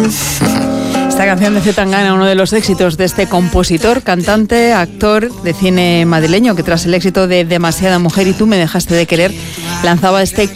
Esta canción de Zetangana, uno de los éxitos de este compositor, cantante, actor de cine madrileño, que tras el éxito de Demasiada Mujer y Tú me dejaste de querer, lanzaba este